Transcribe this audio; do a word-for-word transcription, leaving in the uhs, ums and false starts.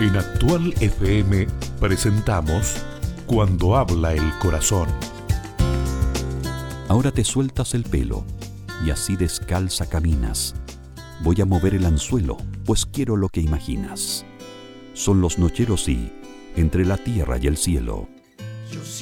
En Actual F M presentamos Cuando habla el corazón. Ahora te sueltas el pelo y así descalza caminas. Voy a mover el anzuelo, pues quiero lo que imaginas. Son los nocheros y entre la tierra y el cielo. Yo